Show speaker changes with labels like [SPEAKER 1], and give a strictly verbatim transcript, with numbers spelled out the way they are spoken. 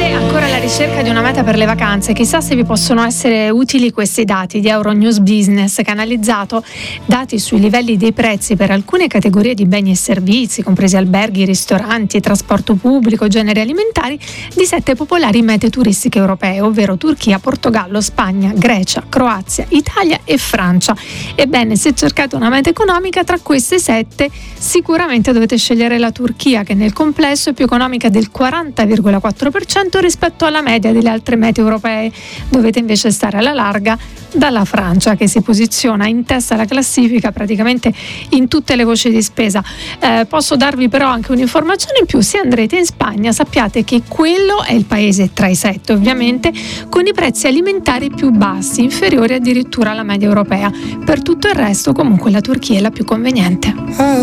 [SPEAKER 1] Ancora alla ricerca di una meta per le vacanze, chissà se vi possono essere utili questi dati di Euronews Business, che ha analizzato dati sui livelli dei prezzi per alcune categorie di beni e servizi, compresi alberghi, ristoranti, trasporto pubblico, generi alimentari, di sette popolari mete turistiche europee, ovvero Turchia, Portogallo, Spagna, Grecia, Croazia, Italia e Francia. Ebbene, se cercate una meta economica tra queste sette, sicuramente dovete scegliere la Turchia, che nel complesso è più economica del quaranta virgola quattro per cento rispetto alla media delle altre mete europee. Dovete invece stare alla larga dalla Francia, che si posiziona in testa alla classifica praticamente in tutte le voci di spesa. Eh, posso darvi però anche un'informazione in più: se andrete in Spagna sappiate che quello è il paese tra i sette, ovviamente, con i prezzi alimentari più bassi, inferiori addirittura alla media europea. Per tutto il resto comunque la Turchia è la più conveniente.